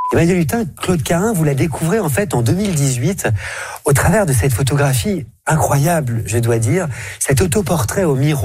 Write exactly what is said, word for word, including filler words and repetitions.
Emmanuel Hutin, Claude Carin, vous la découvrez en fait en deux mille dix-huit au travers de cette photographie incroyable, je dois dire, cet autoportrait au miroir.